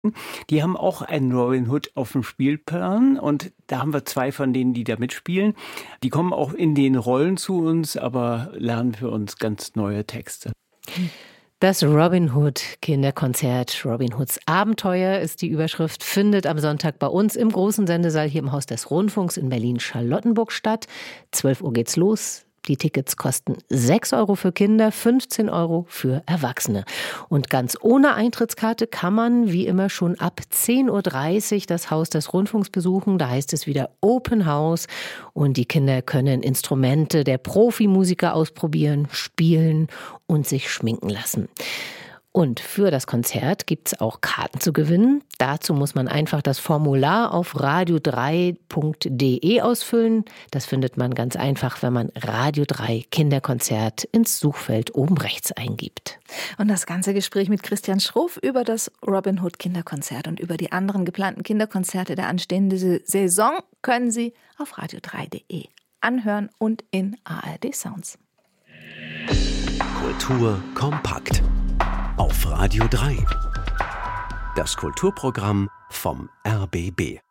Die haben auch einen Robin Hood auf dem Spielplan und da haben wir 2 von denen, die da mitspielen. Die kommen auch in den Rollen zu uns, aber lernen für uns ganz neue Texte. Das Robin Hood Kinderkonzert, Robin Hoods Abenteuer ist die Überschrift, findet am Sonntag bei uns im großen Sendesaal hier im Haus des Rundfunks in Berlin-Charlottenburg statt. 12 Uhr geht's los. Die Tickets kosten 6 € für Kinder, 15 € für Erwachsene. Und ganz ohne Eintrittskarte kann man wie immer schon ab 10:30 Uhr das Haus des Rundfunks besuchen. Da heißt es wieder Open House und die Kinder können Instrumente der Profimusiker ausprobieren, spielen und sich schminken lassen. Und für das Konzert gibt's auch Karten zu gewinnen. Dazu muss man einfach das Formular auf radio3.de ausfüllen. Das findet man ganz einfach, wenn man Radio 3 Kinderkonzert ins Suchfeld oben rechts eingibt. Und das ganze Gespräch mit Christian Schroff über das Robin Hood Kinderkonzert und über die anderen geplanten Kinderkonzerte der anstehenden Saison können Sie auf radio3.de anhören und in ARD Sounds. Kultur kompakt. Auf Radio 3. Das Kulturprogramm vom RBB.